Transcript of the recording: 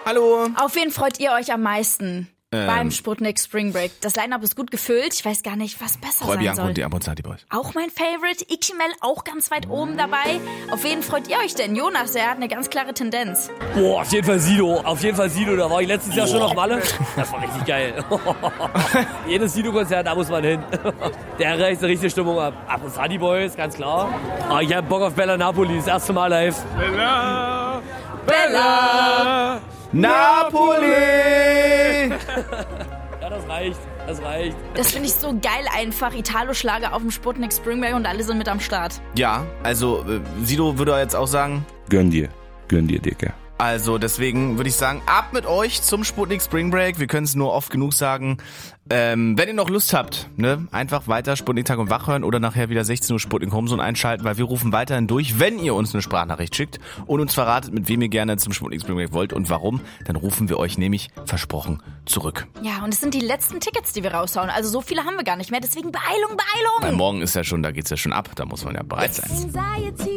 Hallo. Auf wen freut ihr euch am meisten beim Sputnik Spring Break? Das Line-Up ist gut gefüllt. Ich weiß gar nicht, was besser sein Bianco soll. und die Abonzati Boys. Auch mein Favorite. Ikimel auch ganz weit oben dabei. Auf wen freut ihr euch denn? Jonas, der hat eine ganz klare Tendenz. Boah, auf jeden Fall Sido. Da war ich letztes Jahr schon auf Malle. Das war richtig geil. Jedes Sido-Konzert, da muss man hin. Der reißt eine richtige Stimmung ab. Abonzati Boys, ganz klar. Aber ich hab Bock auf Bella Napoli, das erste Mal live. Bella! Napoli! Ja, das reicht. Das finde ich so geil einfach. Italo-Schlager auf dem Sputnik Spring Break und alle sind mit am Start. Ja, also Sido würde jetzt auch sagen... Gönn dir, Dicker. Also deswegen würde ich sagen, ab mit euch zum Sputnik Spring Break. Wir können es nur oft genug sagen. Wenn ihr noch Lust habt, ne, einfach weiter Sputnik Tag und Wach hören oder nachher wieder 16 Uhr Sputnik Homezone einschalten, weil wir rufen weiterhin durch, wenn ihr uns eine Sprachnachricht schickt und uns verratet, mit wem ihr gerne zum Sputnik Spring Break wollt und warum, dann rufen wir euch nämlich versprochen zurück. Ja, und es sind die letzten Tickets, die wir raushauen. Also so viele haben wir gar nicht mehr, deswegen Beeilung. Weil morgen ist ja schon, da geht's ja schon ab, da muss man ja bereit sein.